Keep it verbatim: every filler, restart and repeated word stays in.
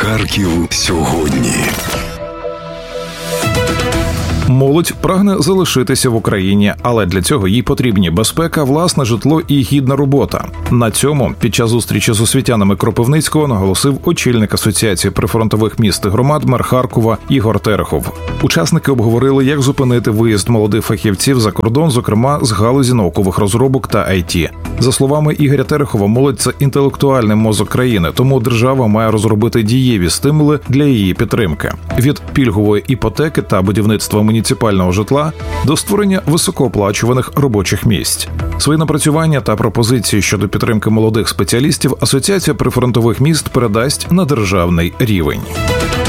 Харків сьогодні. Молодь прагне залишитися в Україні, але для цього їй потрібні безпека, власне житло і гідна робота. На цьому під час зустрічі з освітянами Кропивницького наголосив очільник Асоціації прифронтових міст і громад мер Харкова Ігор Терехов. Учасники обговорили, як зупинити виїзд молодих фахівців за кордон, зокрема з галузі наукових розробок та ай ті. За словами Ігоря Терехова, молодь – це інтелектуальний мозок країни, тому держава має розробити дієві стимули для її підтримки. Від пільгової іпотеки та будівництва муніципального житла до створення високооплачуваних робочих місць. Свої напрацювання та пропозиції щодо підтримки молодих спеціалістів Асоціація прифронтових міст передасть на державний рівень.